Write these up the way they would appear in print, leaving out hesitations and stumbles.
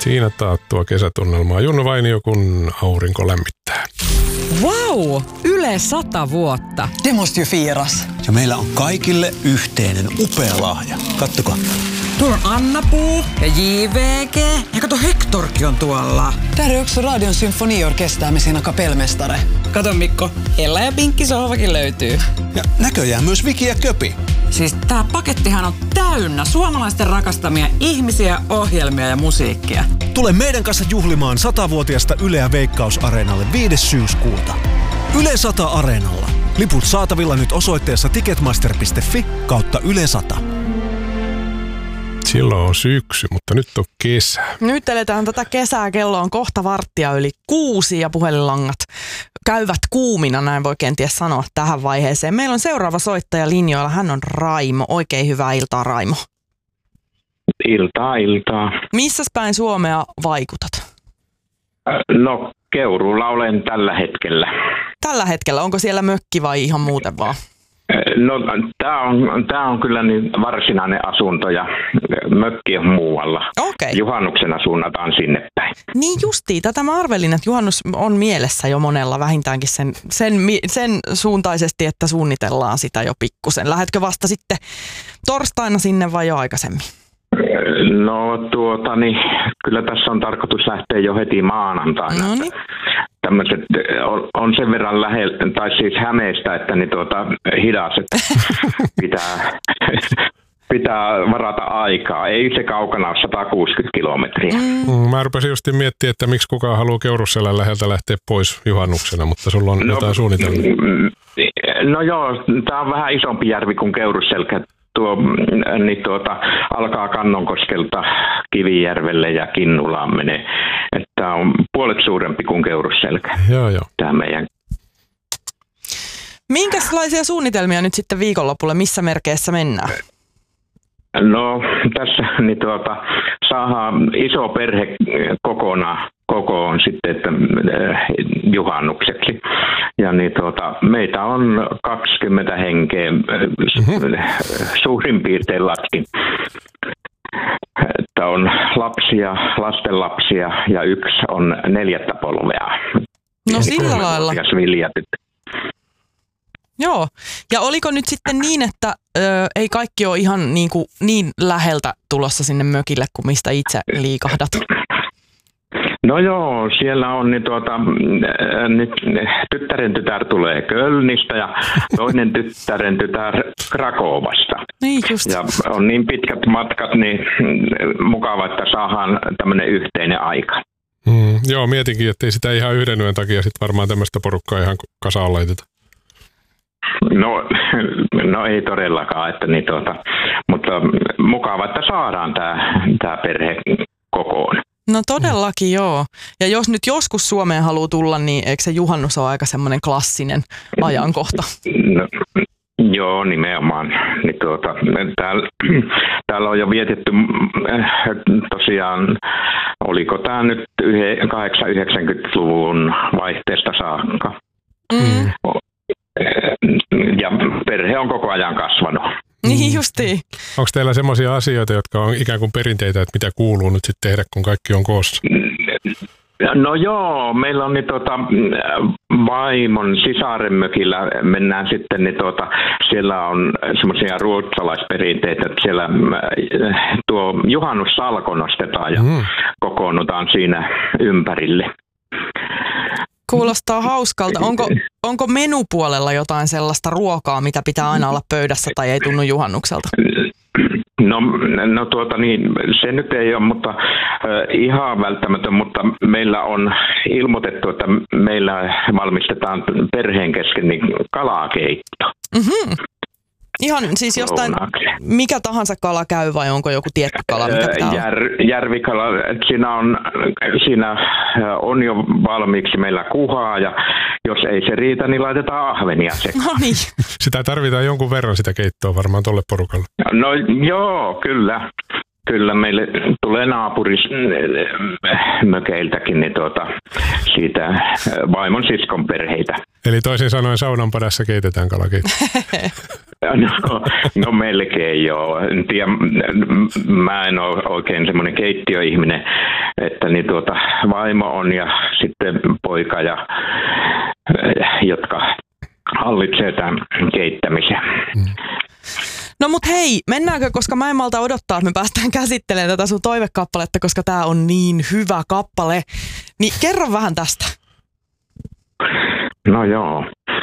Siinä taattua kesätunnelmaa. Junnu Vainio, kun aurinko lämmittää. Wow! Yle 100 vuotta. Det måste ju firas. Ja meillä on kaikille yhteinen upea lahja. Kattokaa. Tuolla on Anna-Puu ja JVG. Ja kato, Hektorkin on tuolla. Där är också Radion symfoniorkester med sina kapellmästare. Kato Mikko, Ella ja Pinkki sohvakin löytyy. Ja näköjään myös Viki ja Köpi. Siis tää pakettihan on täynnä suomalaisten rakastamia ihmisiä, ohjelmia ja musiikkia. Tule meidän kanssa juhlimaan 100-vuotiasta Yleä Veikkaus-areenalle 5. syyskuuta. Yle 100 Areenalla. Liput saatavilla nyt osoitteessa ticketmaster.fi/Yle 100. Silloin on syksy, mutta nyt on kesä. Nyt eletään tätä kesää. Kello on kohta 6:15 ja puhelinlangat käyvät kuumina, näin voi kenties sanoa tähän vaiheeseen. Meillä on seuraava soittaja linjoilla. Hän on Raimo. Oikein hyvää iltaa, Raimo. Iltaa. Missäs päin Suomea vaikutat? No, Keuruulla olen tällä hetkellä. Tällä hetkellä? Onko siellä mökki vai ihan muuten vaan? No, tää on kyllä niin varsinainen asunto ja mökki on muualla. Okei. Juhannuksena suunnataan sinne päin. Niin justiin, tätä mä arvelin, että juhannus on mielessä jo monella vähintäänkin sen suuntaisesti, että suunnitellaan sitä jo pikkusen. Lähdetkö vasta sitten torstaina sinne vai jo aikaisemmin? No kyllä tässä on tarkoitus lähteä jo heti maanantaina. Noniin. Tämmöiset on sen verran lähellä, tai siis Hämeestä, että hidas, että pitää varata aikaa. Ei se kaukana ole 160 kilometriä. Mä rupesin just miettimään, että miksi kukaan haluaa Keurusselän läheltä lähteä pois juhannuksena, mutta sulla on jotain suunnitelmaa. No joo, tää on vähän isompi järvi kuin Keurusselkä. Alkaa Kannonkoskelta Kivijärvelle ja Kinnulaan menee. Tämä on puolet suurempi kuin Keurusselkä. Joo. Tämä meidän. Minkälaisia suunnitelmia nyt sitten viikonlopulle? Missä merkeissä mennään? No tässä saadaan iso perhe kokoon sitten että, juhannukseksi. Ja meitä on 20 henkeä suurin piirtein laskin. Että on lapsia, lastenlapsia ja yksi on 4. polvea. No sillä lailla. Joo. Ja oliko nyt sitten niin, että ei kaikki ole ihan niin läheltä tulossa sinne mökille kuin mistä itse liikahdat? No joo, siellä on nyt tyttären tytär tulee Kölnistä ja toinen tyttären tytär Krakovasta. Niin just. Ja on niin pitkät matkat, niin mukava, että saadaan tämmöinen yhteinen aika. Joo, mietinkin, että ei sitä ihan yhden yön takia sit varmaan tämmöistä porukkaa ihan kasaan laiteta. No ei todellakaan, että mutta mukava, että saadaan tämä perhe kokoon. No todellakin joo. Ja jos nyt joskus Suomeen haluaa tulla, niin eikö se juhannus ole aika semmoinen klassinen ajankohta? No, joo, nimenomaan. Niin täällä on jo vietetty tosiaan, oliko tämä nyt 80-90-luvun vaihteesta saakka. Ja perhe on koko ajan kasvanut. Niin justiin. Onko teillä semmoisia asioita, jotka on ikään kuin perinteitä, että mitä kuuluu nyt sitten tehdä, kun kaikki on koossa? No joo, meillä on vaimon sisaremökillä mennään sitten, siellä on semmoisia ruotsalaisperinteitä, että siellä tuo juhannussalko nostetaan ja kokoonnutaan siinä ympärille. Kuulostaa hauskalta. Onko menupuolella jotain sellaista ruokaa, mitä pitää aina olla pöydässä tai ei tunnu juhannukselta? No se nyt ei ole, mutta ihan välttämätön, mutta meillä on ilmoitettu, että meillä valmistetaan perheen kesken niin kalakeitto. Mm-hmm. Ihan siis jostain, mikä tahansa kala käy vai onko joku tietty kala, mikä pitää olla? Järvikala, siinä on jo valmiiksi meillä kuhaa ja jos ei se riitä, niin laitetaan ahvenia sekaan. No niin. Sitä tarvitaan jonkun verran sitä keittoa varmaan tolle porukalle. No joo, kyllä. Kyllä meille tulee naapurismökeiltäkin niin siitä vaimon siskon perheitä. Eli toisin sanoen saunan padassa keitetään kalakeitto. No melkein joo. En tiedä, mä en ole oikein semmoinen keittiöihminen, että niin vaimo on ja sitten poika, jotka hallitsee tämän keittämisen. No mut hei, mennäänkö, koska mä en malta odottaa, että me päästään käsittelemään tätä sun toivekappaletta, koska tää on niin hyvä kappale. Niin kerro vähän tästä. No joo.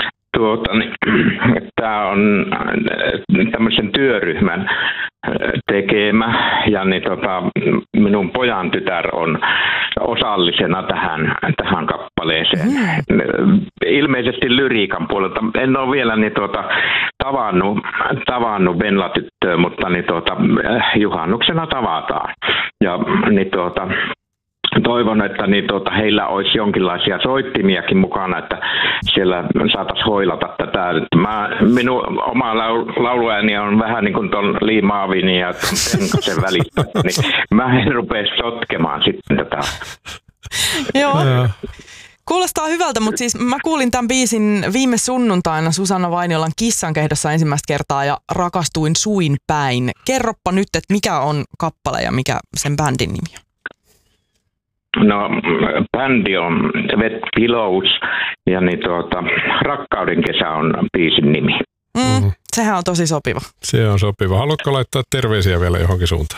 Tämä on tämmöisen työryhmän tekemä ja niin minun pojan tytär on osallisena tähän kappaleeseen. Ilmeisesti lyriikan puolelta. En ole vielä niin tavannut Venla-tyttöä, mutta niin juhannuksena tavataan. Ja niin toivon, että niin heillä olisi jonkinlaisia soittimiakin mukana, että siellä saataisiin hoilata tätä. Minun oma lauluääni on vähän niin kuin tuon Liimaavin ja Tenkasen välistä, niin mä en rupea sotkemaan sitten tätä. Joo. Kuulostaa hyvältä, mutta siis mä kuulin tämän biisin viime sunnuntaina Susanna Vainiolan Kissankehdossa ensimmäistä kertaa ja rakastuin suin päin. Kerroppa nyt, että mikä on kappale ja mikä sen bändin nimi on. No, bändi on Wet Pillows ja niin Rakkauden kesä on biisin nimi. Sehän on tosi sopiva. Se on sopiva. Haluatko laittaa terveisiä vielä johonkin suuntaan?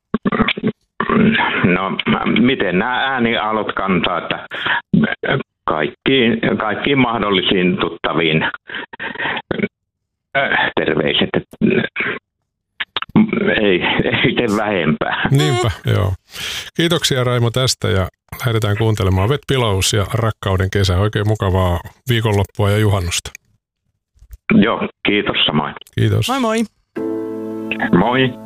No, miten nämä ääniaallot kantaa, että kaikkiin mahdollisiin tuttaviin terveiset. Ei tee vähempää. Niinpä, joo. Kiitoksia Raimo tästä ja lähdetään kuuntelemaan Wet Pillows ja Rakkauden kesä. Oikein mukavaa viikonloppua ja juhannusta. Joo, kiitos samoin. Kiitos. Moi moi. Moi.